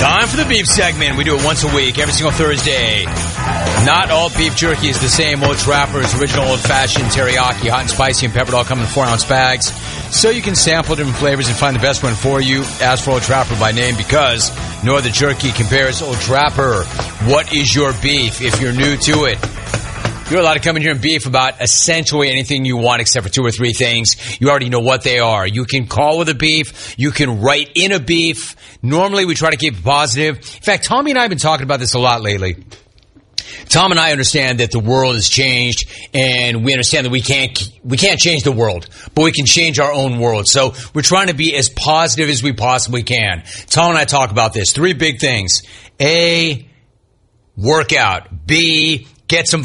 Time for the beef segment. We do it once a week, every single Thursday. Not all beef jerky is the same. Old Trapper's original old-fashioned teriyaki, hot and spicy and peppered, all come in 4-ounce bags. So you can sample different flavors and find the best one for you. Ask for Old Trapper by name because no other jerky compares. Old Trapper, what is your beef if you're new to it? You're allowed to come in here and beef about essentially anything you want except for 2 or 3 things. You already know what they are. You can call with a beef. You can write in a beef. Normally, we try to keep it positive. In fact, Tommy and I have been talking about this a lot lately. Tom and I understand that the world has changed, and we understand that we can't change the world, but we can change our own world. So we're trying to be as positive as we possibly can. Tom and I talk about this. 3 big things. A, workout. B, get some